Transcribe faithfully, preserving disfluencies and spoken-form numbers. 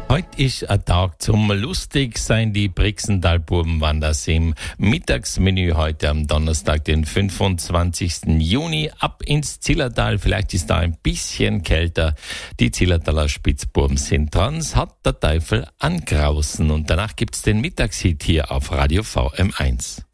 Heute ist ein Tag zum lustig sein. Die Brixentalbuben waren das im Mittagsmenü heute am Donnerstag, den fünfundzwanzigsten Juni. Ab ins Zillertal, vielleicht ist da ein bisschen kälter. Die Zillertaler Spitzbuben sind dran. Es hat der Teufel an Grausen. Und danach gibt's den Mittagshit hier auf Radio V M eins.